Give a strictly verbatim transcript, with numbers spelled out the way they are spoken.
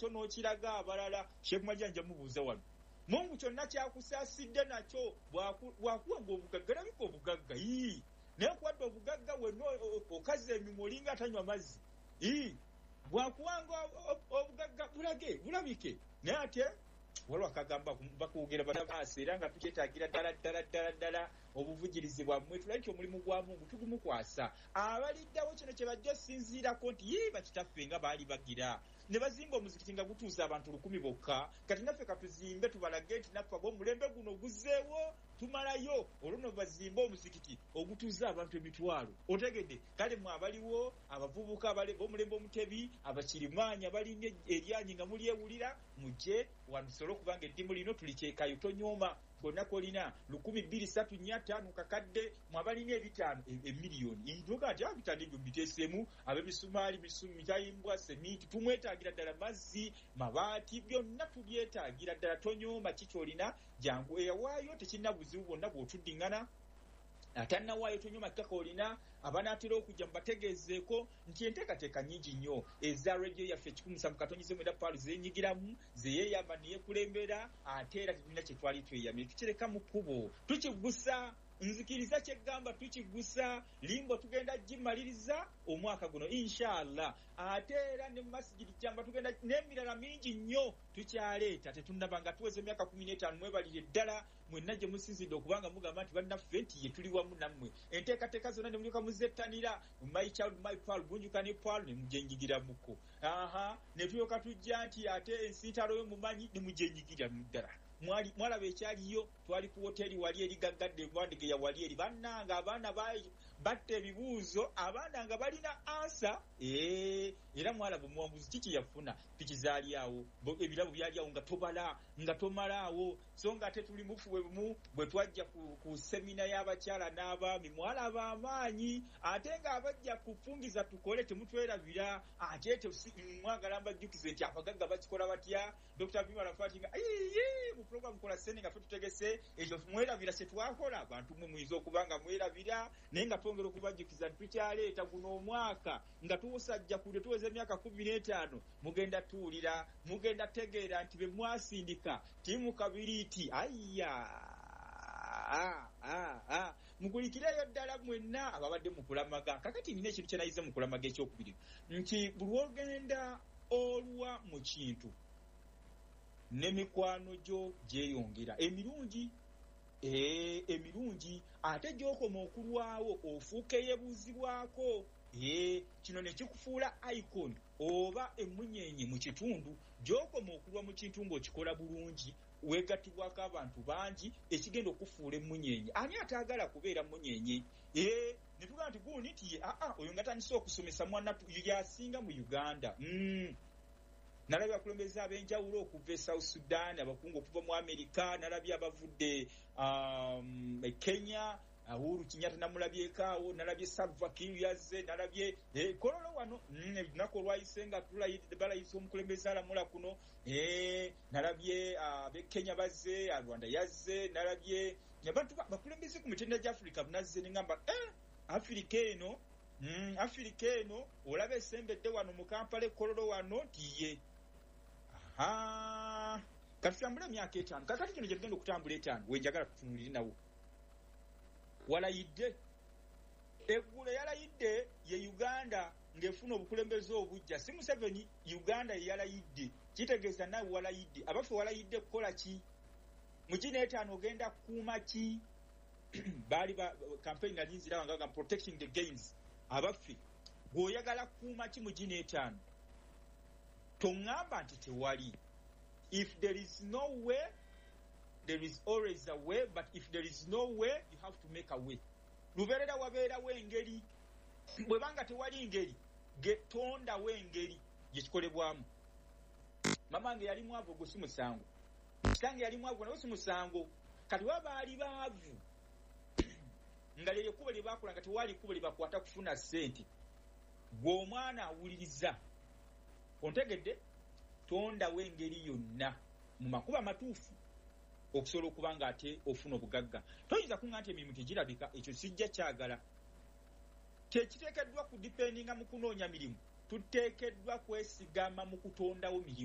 nakyo n'okiraga abalala Sheikh Majanja mubuuza wano Mungu kyonna kyakusaasidde nakyo bwakuwanga obugagga labika obugagga ii naye kuwadde obugagga wenna okaza emimwa olinga atanywa mazzi ii bwakuwanga obugagga bulage bulabike naye ate waliwo akagamba bakuwogera banabaasi era nga tukyetaagira ddala ddala ddala ddala obuvugirizi bwammwe tulabike omulimu gwa Mungu tugumukwasa abaliddawo kino kye bajja osinziirako nti yii bakitaffe nga baali bagira ne bazimba omuzikiti nga gutuuza abantu lukumi bokka kati naffe katuzimbe tubalage nti naffe ab'omulembe guno guzzeewo tumalayo olwo bazimba omuzikiti ogutuuza abantu emitwalo otegedde kale mwe abaliwo abavubuka b'omulembe omutebi abakirimaanya balinye eryanyi nga mulyewulira mujje wandusobole okubanga eddimu lino tulikyekayo tonyooma konna kolina lukumi bbiri ssatu nnya ttaano kakadde mwabalina ebitaano emiliyoni ntuga ati abitaano ebyo mbiteesemu ab'emisumaali mitayimbwa semiiti tumwetaagira ddala mazzi mabaati byonna tubyetaagira ddala tonyooma kikyolina jangu eyawaayo tekirina buzibu bwonna bw'otuddiŋŋana atannawaayo tonyooma kkaka olina abanaatera okujja mubategeezeeko nti enteekateeka nnyingi nnyo eza rediyo yaffe ekikumi musanvu katonyize mwenda paalu zeenyigiramu zeyeeyamba neyeekulembera ate era tetulina kye twali tweyamye tukireka mu kkubo tukigusa nzikiriza kyeggamba tukigusa limbo tugenda gimaliriza omwaka guno inshallah ate era ne masjidi jamba tugenda n'emirala mingi nnyo tukyaleeta tetunnabanga tuweza emyaka kumi n'etaano mwebalire ddala mwenna gye musinzidde okubanga mugamba nti bannaffe nti ye tuli wamu nammwe enteekateeka zonna ne mulyoka muzettanira my child my pearl gunjuka ne pearl ne mugyenyigiramukko aha ne tulyoka tujja nti ate ensiitalo yo mumanyi ne mugyenyigiramu ddala mwali mwalaba ekyaliyo twali ku hoteli wali eri gaggadde gwandige ya wali eri bannanga abaana batte ebibuuzo abaana nga balina ansa ee era mwalaba omuwanguzi kiki yafuna pikizaali awo ebirabo byali awo nga tobala nga tomalaawo so nga ate tuli mufuwe bumu bwe twajja ku, ku semina y'abakyala n'abaami mwalaba amaanyi ate nga abajja kufungiza tukole temutwerabira ate mwagala mbajjukize nti abagagga bakikola batya Dr. Bimala Fatinga ayi mu program kola sene nga tutegese ekyo mwerabira se twakola abantu mwe muizo okubanga mwerabira naye nga twongera okubajjukiza tukyaleeta guno omwaka nga tuwusajja kude tuweze emyaka kumi n'etaano mugenda tuulira mugenda tegeera nti be mwasindika timu kabiriti ayya ah ah ah mugulikireyo ddala mwenna ababadde mukulamaga kakati nina ekintu kyenayize mukulamaga ekyokubiri nti buli ogenda olwa mu kintu n'emikwano gyo gyeyongera emirungi ee emirungi ate gy'okoma okulwawo ofuuka eyebuuzibwako ee kino ne kikufuula icon oba emunyenye mu kitundu gy'okoma okulwa mu kintu ng'okikola bulungi weegattibwako abantu bangi ekigenda okufuula emunyenye ani ataagala kubeera munyenye ee ne tugamba nti guuni nti ye aa oyo nga tandise okusomesa mwana yasinga mu Uganda mm. Nalabye akulembeze ab'enjawulo okuva e South Sudan abakungu okuva mu Amerika nalabye abavudde um, Kenya Uhuru Kenyatta namulabyekaawo nalabye Salva Kiir yazze nalabye eh, kololo wano mm, nako olwayisenga tulayidde balayise omukulembeze alamula kuno eh, nalabye ab'e uh, Kenya bazze Rwanda yazze nalabye abantu bakulembeze ku mitendera gya Africa bunazze ningamba eh Africa eno mm, Africa eno olabe sembedde wano mu Kampala kololo wano tiye aha katutambula emyaka etaano kakati kino gyegenda okutambula etaano wenjagala tutunulire nawo walayidde eggulo yalayidde ye Uganda ng'efuna obukulembeze obujja si Museveni Uganda ye yalayidde kitegeeza nawe walayidde abaffe walayidde kukola ki mu kino etaano ogenda kukuuma ki baali ba campaign nalinzira nga protecting the gains abaffe gwoyagala kukuuma ki mu kino etaano tongamba nti tewali if there is no way there is always a way but if there is no way you have to make a way luberera wabeerawo engeri bwe banga tewali ngeri getondawo engeri gyekikolebwamu mamange yali mwavu gwe si musango kitange yali mwavu nawe si musango kati wabaali baavu nga lye kkubo lye baakola nga tewali kkubo lye bakwata kufuna ssente gwe omwana awuliriza ontegedde tondawo engeri yonna mu makuba amatuufu okusobola okuba nga ate ofuna obugagga toyinza kuŋŋa nti emirimu tegirabika ekyo sijja kyagala tekiteekeddwa ku dipendinga mu kunoonya mirimu tuteekeddwa kwesigama mu kutondawo mirimu